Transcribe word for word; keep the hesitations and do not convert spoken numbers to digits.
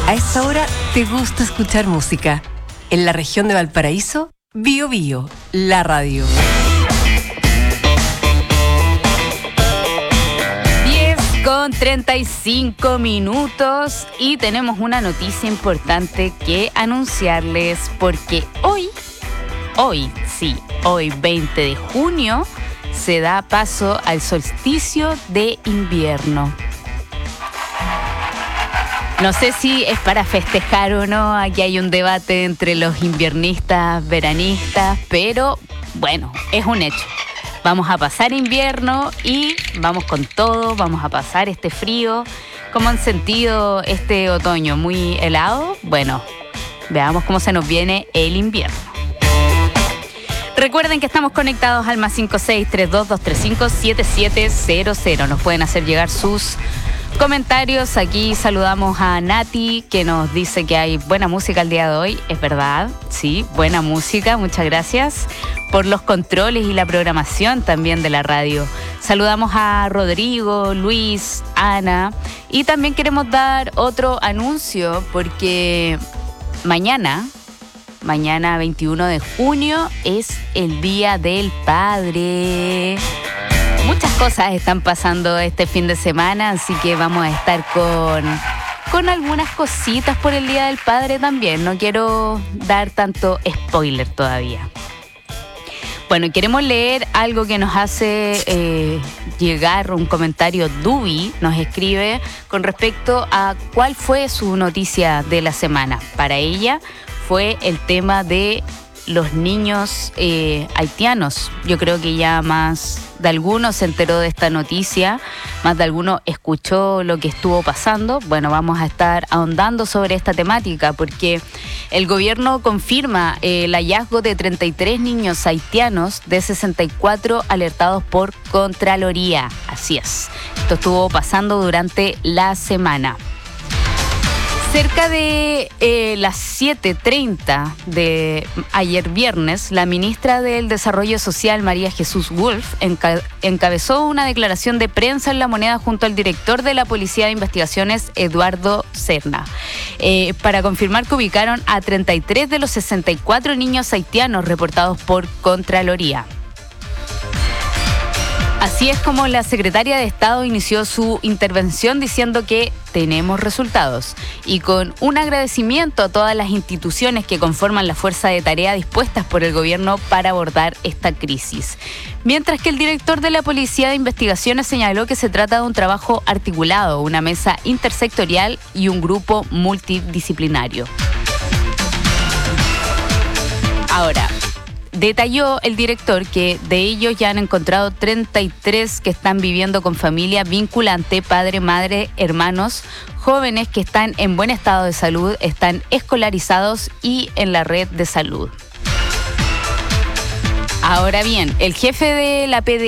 A esta hora te gusta escuchar música. En la región de Valparaíso, Bio Bio, la radio. diez con treinta y cinco minutos y tenemos una noticia importante que anunciarles porque hoy, hoy, sí, hoy veinte de junio, se da paso al solsticio de invierno. No sé si es para festejar o no, aquí hay un debate entre los inviernistas, veranistas, pero bueno, es un hecho. Vamos a pasar invierno y vamos con todo, vamos a pasar este frío. ¿Cómo han sentido este otoño? ¿Muy helado? Bueno, veamos cómo se nos viene el invierno. Recuerden que estamos conectados al más cinco seis tres dos dos tres cinco siete siete cero cero. Nos pueden hacer llegar sus comentarios. Aquí saludamos a Nati, que nos dice que hay buena música el día de hoy. Es verdad, sí, buena música. Muchas gracias por los controles y la programación también de la radio. Saludamos a Rodrigo, Luis, Ana. Y también queremos dar otro anuncio porque mañana, mañana veintiuno de junio, es el Día del Padre. Muchas cosas están pasando este fin de semana, así que vamos a estar con, con algunas cositas por el Día del Padre también. No quiero dar tanto spoiler todavía. Bueno, queremos leer algo que nos hace eh, llegar un comentario. Dubi nos escribe con respecto a cuál fue su noticia de la semana. Para ella fue el tema de los niños eh, haitianos. Yo creo que ya más de alguno se enteró de esta noticia, más de alguno escuchó lo que estuvo pasando. Bueno, vamos a estar ahondando sobre esta temática porque el gobierno confirma eh, el hallazgo de treinta y tres niños haitianos de sesenta y cuatro alertados por Contraloría. Así es, esto estuvo pasando durante la semana. Cerca de eh, las siete treinta de ayer viernes, la ministra del Desarrollo Social, María Jesús Wolf, enca- encabezó una declaración de prensa en La Moneda junto al director de la Policía de Investigaciones, Eduardo Serna, eh, para confirmar que ubicaron a treinta y tres de los sesenta y cuatro niños haitianos reportados por Contraloría. Así es como la secretaria de Estado inició su intervención diciendo que tenemos resultados y con un agradecimiento a todas las instituciones que conforman la fuerza de tarea dispuestas por el gobierno para abordar esta crisis. Mientras que el director de la Policía de Investigaciones señaló que se trata de un trabajo articulado, una mesa intersectorial y un grupo multidisciplinario. Ahora, detalló el director que de ellos ya han encontrado treinta y tres que están viviendo con familia vinculante, padre, madre, hermanos, jóvenes que están en buen estado de salud, están escolarizados y en la red de salud. Ahora bien, el jefe de la P D